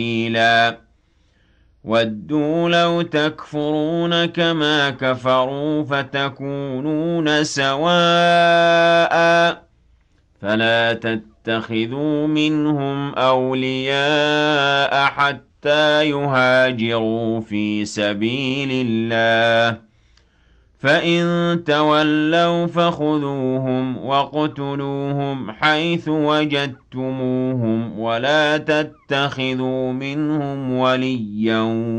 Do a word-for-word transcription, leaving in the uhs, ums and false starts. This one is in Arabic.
سبيلا وَدُّوا لَوْ تَكْفُرُونَ كَمَا كَفَرُوا فَتَكُونُونَ سَوَاءً فَلَا تَتَّخِذُوا مِنْهُمْ أَوْلِيَاءَ حَتَّىٰ يُهَاجِرُوا فِي سَبِيلِ اللَّهِ ۚ فَإِن تَوَلَّوْا فَخُذُوهُمْ وَاقْتُلُوهُمْ حَيْثُ وَجَدتُّمُوهُمْ وَلَا تَتَّخِذُوا مِنْهُمْ وَلِيًّا